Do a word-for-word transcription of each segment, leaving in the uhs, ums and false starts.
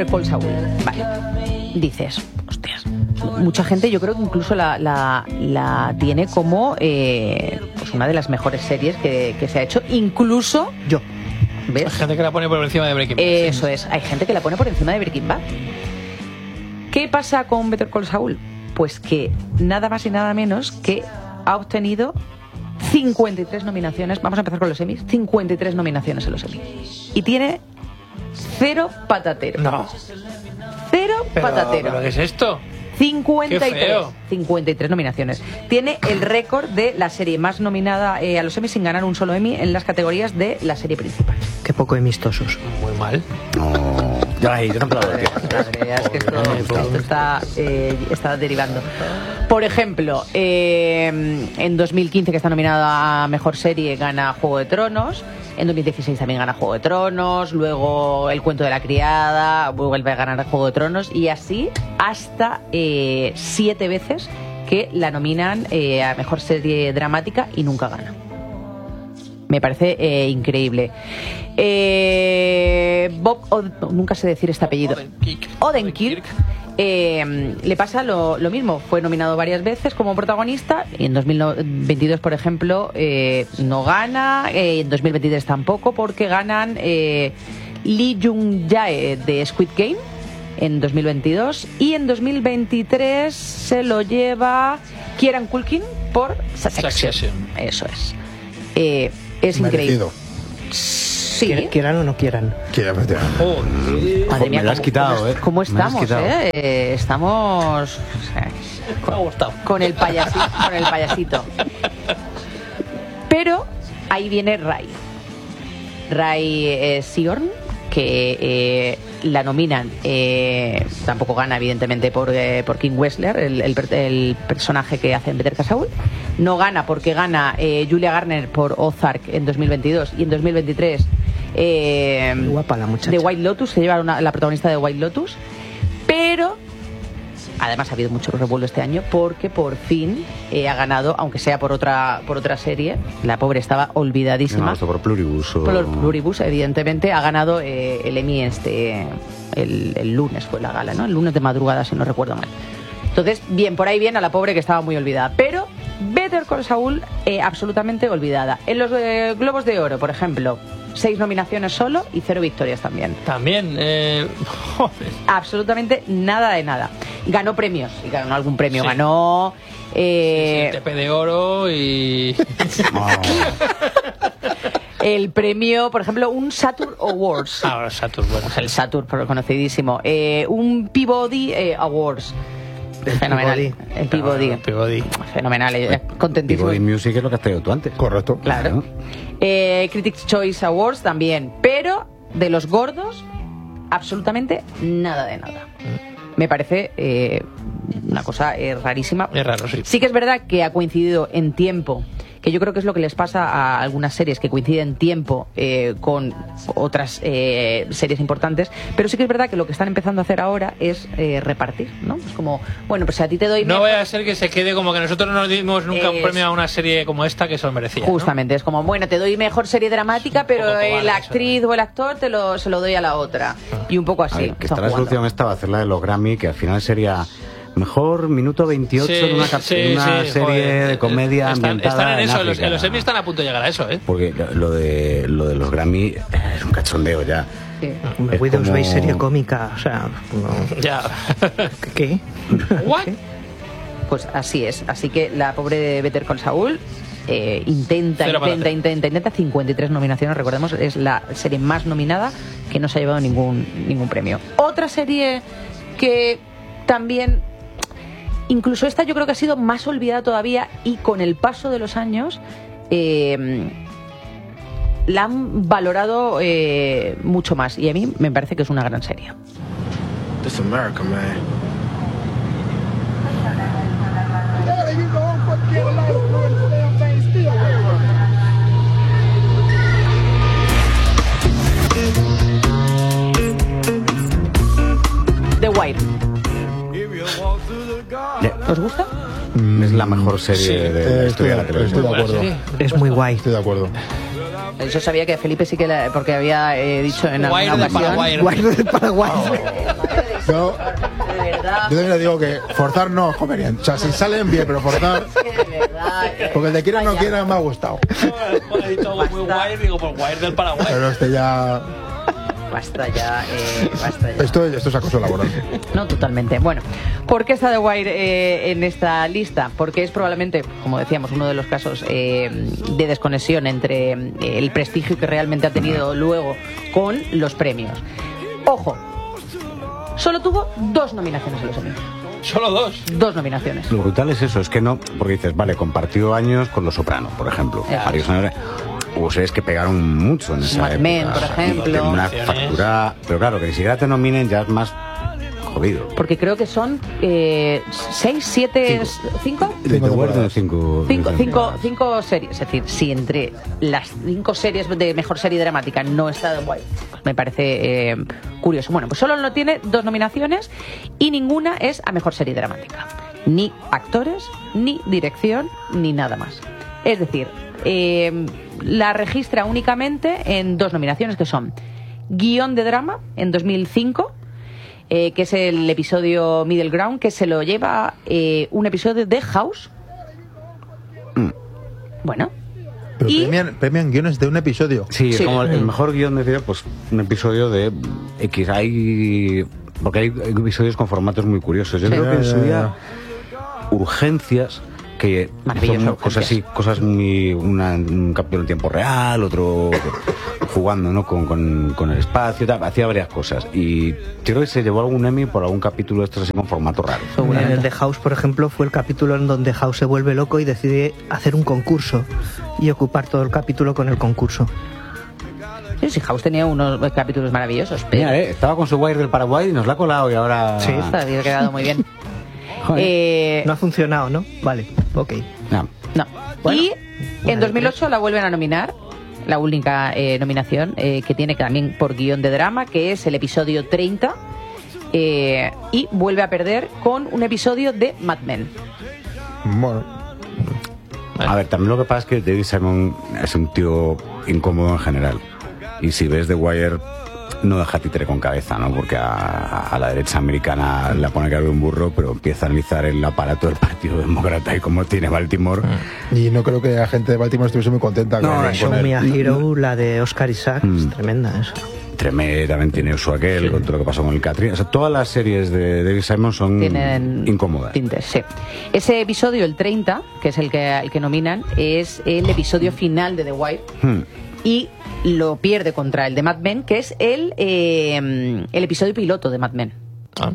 Call Saul. Vale. Dices, hostias. Mucha gente, yo creo que incluso la, la, la tiene como eh, pues una de las mejores series que, que se ha hecho, incluso yo. ¿Ves? Hay gente que la pone por encima de Breaking Bad. Eso es, hay gente que la pone por encima de Breaking Bad. ¿Qué pasa con Better Call Saul? Pues que nada más y nada menos que ha obtenido cincuenta y tres nominaciones. Vamos a empezar con los Emmys. cincuenta y tres nominaciones en los Emmys. Y tiene cero patatero. No. Cero Pero, patatero. ¿pero qué es esto? cincuenta y tres. Qué feo. cincuenta y tres nominaciones. Tiene el récord de la serie más nominada eh, a los Emmys sin ganar un solo Emmy en las categorías de la serie principal. Qué poco amistosos. Muy mal. No. Ya, yo tampoco lo veo. Madre, es que esto, esto está, eh, está derivando. Por ejemplo, eh, en dos mil quince, que está nominada a Mejor Serie, gana Juego de Tronos. En dos mil dieciséis también gana Juego de Tronos. Luego El Cuento de la Criada, vuelve a ganar Juego de Tronos. Y así hasta eh, siete veces que la nominan eh, a Mejor Serie Dramática y nunca gana. Me parece eh, increíble. Eh, Bob, Od- nunca sé decir este apellido. Odenkirk. Odenkirk. Eh, le pasa lo, lo mismo. Fue nominado varias veces como protagonista. Y en dos mil veintidós, por ejemplo, eh, no gana. Eh, en dos mil veintitrés tampoco, porque ganan eh, Lee Jung-jae de Squid Game en dos mil veintidós. Y en dos mil veintitrés se lo lleva Kieran Culkin por Succession. Succession. Eso es. Eh, es Merecido. increíble. Sí. Quieran o no quieran. Quiera, efectivamente. Joder. Madre mía, Me lo has ¿cómo- quitado, cómo, ¿eh? ¿Cómo Me lo has estamos, quitado. eh? Eh, Estamos o sea, Me ha gustado. con el payasito, con el payasito. Pero ahí viene Ray. Ray eh, Seahorn, que eh, la nominan, eh, tampoco gana evidentemente por, eh, por Kim Wexler, el, el, per- el personaje que hace en Better Call Saul. No gana porque gana eh, Julia Garner por Ozark en dos mil veintidós y en dos mil veintitrés eh, Muy guapa la muchacha. de White Lotus, se lleva una- la protagonista de White Lotus. Pero además ha habido mucho revuelo este año porque por fin eh, ha ganado, aunque sea por otra por otra serie. La pobre estaba olvidadísima. No, esto por Pluribus. O... Por Pluribus, evidentemente, ha ganado eh, el Emmy este el, el lunes fue la gala, ¿no? El lunes de madrugada, si no recuerdo mal. Entonces, bien, por ahí bien a la pobre que estaba muy olvidada. Pero Better Call Saul, eh, absolutamente olvidada. En los eh, Globos de Oro, por ejemplo, seis nominaciones solo y cero victorias también. También, eh, joder. Absolutamente nada de nada. Ganó premios, y ganó algún premio. Sí. Ganó... eh, Sí, T P de oro y... el premio, por ejemplo, un Saturn Awards. Ah, Saturn, bueno. El Saturn, pero conocidísimo. Eh, un Peabody eh, Awards. El Fenomenal. Peabody. El Peabody. Ah, Peabody. Fenomenal. eh, Contentísimo. Peabody Music es lo que has traído tú antes. Correcto. Claro. Eh, Critics' Choice Awards también. Pero de los gordos, absolutamente nada de nada. Me parece eh, una cosa eh, rarísima. Es raro, sí. Sí que es verdad que ha coincidido en tiempo, que yo creo que es lo que les pasa a algunas series que coinciden en tiempo eh, con otras eh, series importantes, pero sí que es verdad que lo que están empezando a hacer ahora es eh, repartir, ¿no? Es como, bueno, pues si a ti te doy... No mejor- vaya a ser que se quede como que nosotros no dimos nunca un Es- premio a una serie como esta que se lo merecía, ¿no? Justamente, es como, bueno, te doy mejor serie dramática, pero Un poco eh, vale la eso, actriz o el actor te lo, se lo doy a la otra. Y un poco A así. ver, que están está la jugando. solución esta va a hacer la de los Grammy, que al final sería mejor minuto veintiocho Sí, en una, cap- sí, en una sí, serie joder. de comedia Están, ambientada están en eso, en los, África. los Emmy están a punto de llegar a eso, ¿eh? Porque lo de, lo de los Grammy eh, es un cachondeo ya. Sí. Me Es Widows como- Bay serie cómica, o sea, no. Ya. ¿Qué? ¿What? Pues así es. Así que la pobre de Better Call Saul eh, intenta, Cero para intenta, hacer. intenta, intenta. cincuenta y tres nominaciones, recordemos, es la serie más nominada que no se ha llevado ningún, ningún premio. Otra serie que también, incluso esta yo creo que ha sido más olvidada todavía y con el paso de los años eh, la han valorado eh, mucho más y a mí me parece que es una gran serie. This America, man. The Wire. Ya, ¿Os gusta? es la mejor serie Sí. de la Eh, estoy, historia de la estoy televisión. de acuerdo. Es muy guay. Estoy de acuerdo. Yo sabía que Felipe sí que la, porque había eh, dicho en alguna Wire del ocasión. Paraguay. Wire del Paraguay. Yo, De verdad. yo también le digo que forzar no es conveniente. O sea, si salen bien, pero forzar. De verdad. eh, Porque el de quiera no vaya. quiera me ha gustado. He dicho muy Wire, digo, por Wire del Paraguay. Pero este ya. Basta ya, eh, basta ya. Esto, esto es acoso laboral. No, totalmente. Bueno, ¿por qué está The Wire eh, en esta lista? Porque es probablemente, como decíamos, uno de los casos eh, de desconexión entre eh, el prestigio que realmente ha tenido luego con los premios. Ojo, solo tuvo dos nominaciones en los Emmy. Solo dos. Dos nominaciones. Lo brutal es eso, es que no, porque dices, vale, compartió años con Los Soprano, por ejemplo. Claro. Varios años. Hubo series que pegaron mucho en esa Mad Men, época. por ejemplo. Y una factura, pero claro, que ni siquiera te nominen ya es más jodido. Porque creo que son eh, seis, siete, cinco. De Cinco The Wire temporadas. tiene cinco, Cinco, cinco, cinco series. Es decir, si entre las cinco series de mejor serie dramática no está The Wire, me parece eh, curioso. Bueno, pues solo no tiene dos nominaciones y ninguna es a mejor serie dramática. Ni actores, ni dirección, ni nada más. Es decir, eh, la registra únicamente en dos nominaciones que son guión de drama en dos mil cinco, eh, que es el episodio Middle Ground, que se lo lleva eh, un episodio de House. Bueno. Pero Y- premian, premian guiones de un episodio. Sí, Sí. es como el mejor guión de video, pues un episodio de X. Hay. Porque hay episodios con formatos muy curiosos. Yo Sí. creo que en Ya, su ya, día. Urgencias, que Maravilloso, son cosas así, Urgencias. cosas muy. Una, un capítulo en tiempo real, otro jugando, ¿no? Con, con, con el espacio, tal. Hacía varias cosas. Y creo que se llevó algún Emmy por algún capítulo de estos así con formato raro. En el de House, por ejemplo, fue el capítulo en donde House se vuelve loco y decide hacer un concurso y ocupar todo el capítulo con el concurso. Sí, sí, House tenía unos capítulos maravillosos, pero Mira, eh, estaba con su Wire del Paraguay y nos la ha colado y ahora. Sí, esta había quedado muy bien. Joder. Eh, No ha funcionado, ¿no? Vale, ok. No. no. Bueno, y una en de dos mil ocho la vuelven a nominar, la única eh, nominación eh, que tiene también por guión de drama, que es el episodio treinta, eh, y vuelve a perder con un episodio de Mad Men. Bueno, A ver, también lo que pasa es que David Simon es un tío incómodo en general. Y si ves The Wire, no deja títere con cabeza, ¿no? Porque a, a la derecha americana la pone cara de un burro, pero empieza a analizar el aparato del Partido Demócrata y cómo tiene Baltimore. y no creo que la gente de Baltimore estuviese muy contenta No, con, la con Show él. Me a Hero, la de Oscar Isaac, Mm. es tremenda esa. Tremé también tiene su aquel, con todo lo que pasó con el Catherine. O sea, todas las series de David Simon son Tienen incómodas. tintes, sí. Ese episodio, el treinta, que es el que, el que nominan, es el episodio final de The Wire. Hmm. Y lo pierde contra el de Mad Men, que es el, eh, el episodio piloto de Mad Men. Ah.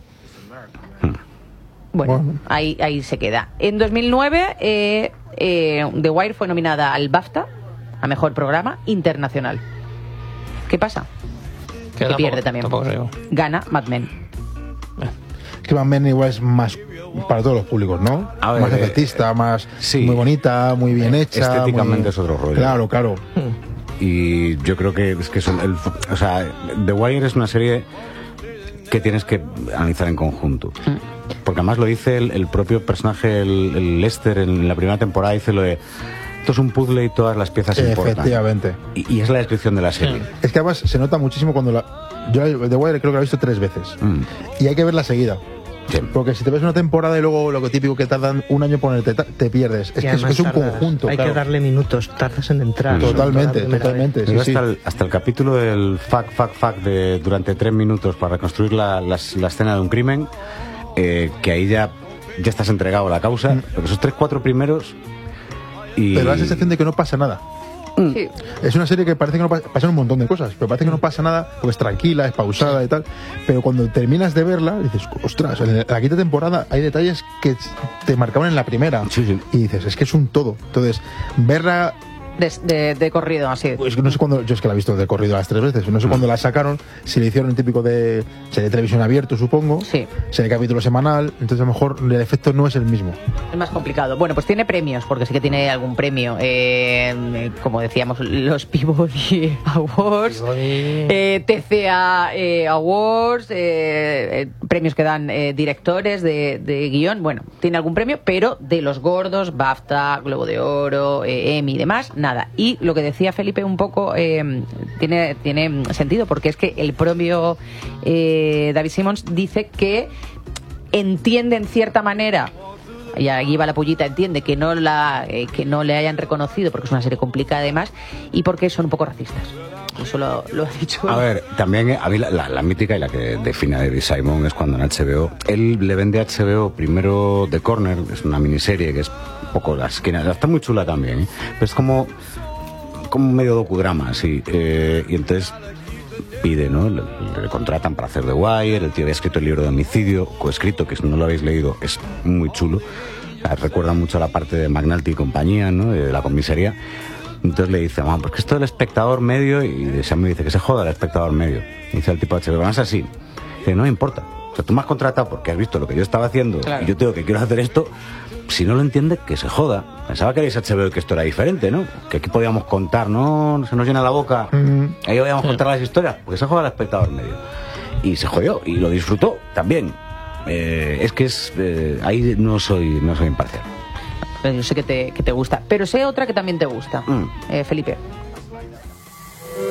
Bueno, Bueno. Ahí, ahí se queda. En dos mil nueve, eh, eh, The Wire fue nominada al BAFTA, a Mejor Programa Internacional. ¿Qué pasa? Que, tampoco- pierde también. tampoco sé yo. Gana Mad Men. Es que Mad Men igual es más para todos los públicos, ¿no? A ver, más eh, efectista, más sí. muy bonita, muy bien hecha. Estéticamente muy- es otro rollo. Claro, claro. Y yo creo que es que son el, o sea, The Wire es una serie que tienes que analizar en conjunto. Porque además lo dice el, el propio personaje, el, el Lester, en la primera temporada, dice lo de esto es un puzzle y todas las piezas importan. Efectivamente. Y, y es la descripción de la serie. Es que además se nota muchísimo cuando la. Yo The Wire creo que la he visto tres veces. Mm. Y hay que verla seguida. Sí. Porque si te ves una temporada y luego lo que típico que tardan un año ponerte, te, te pierdes. Es Y que es, además es un tardas- conjunto. Hay claro. que darle minutos, tardas en entrar. Mm. sobre todo la Totalmente, primera totalmente. vez. Sí, Yo sí. hasta, el, hasta el capítulo del fuck, fuck, fuck de, durante tres minutos para reconstruir la, las- la escena de un crimen, eh, que ahí ya, ya estás entregado a la causa, pero esos tres, cuatro primeros y... Pero da la sensación de que no pasa nada. Sí. Es una serie que parece que no pasa, pasan un montón de cosas, pero parece que no pasa nada porque es tranquila, es pausada y tal. Pero cuando terminas de verla, dices, ostras, en la quinta temporada hay detalles que te marcaban en la primera. Sí, sí. Y dices, es que es un todo. Entonces, verla. De, de- de corrido, así. Pues no sé cuándo, yo es que la he visto de corrido las tres veces, no sé cuándo la sacaron, si le hicieron el típico de serie de televisión abierto, supongo, Sí. serie de capítulo semanal, entonces a lo mejor el efecto no es el mismo. Es más complicado. Bueno, pues tiene premios, porque sí que tiene algún premio. Eh, como decíamos, los Peabody Awards, eh, T C A eh, Awards, eh, eh, premios que dan eh, directores de, de guión. Bueno, tiene algún premio, pero de los gordos, BAFTA, Globo de Oro, eh, Emmy y demás, nada. nada. Y lo que decía Felipe un poco eh, tiene, tiene sentido, porque es que el propio eh, David Simmons dice que entiende en cierta manera, y aquí va la pullita, entiende que no la eh, que no le hayan reconocido porque es una serie complicada además y porque son un poco racistas. Eso lo, lo ha dicho. A ver, también a mí la, la, la mítica y la que define a David Simon es cuando en H B O él le vende a H B O primero The Corner, es una miniserie que es un poco la esquina, está muy chula también, ¿eh? Pero es como como medio docudrama, sí, eh, y entonces pide, ¿no? Le, le contratan para hacer The Wire, el tío había escrito el libro de Homicidio, coescrito, que si no lo habéis leído es muy chulo, o sea, recuerda mucho a la parte de McNulty y compañía, ¿no? De la comisaría. Entonces le dice, ah, porque esto del espectador medio, y Sam me dice que se joda el espectador medio. Y dice el tipo de H B O, no es así. Dice, no me importa. O sea, tú me has contratado porque has visto lo que yo estaba haciendo, claro, y yo tengo que quiero hacer esto. Si no lo entiende, que se joda. Pensaba que erais H B O y que esto era diferente, ¿no? Que aquí podíamos contar, ¿no? Se nos llena la boca. Mm-hmm. Ahí podíamos sí. contar las historias, porque se joda el espectador medio. Y se jodió, y lo disfrutó también. Eh, es que es eh, ahí no soy, no soy imparcial. Yo sé que te, que te gusta, pero sé otra que también te gusta, mm. eh, Felipe.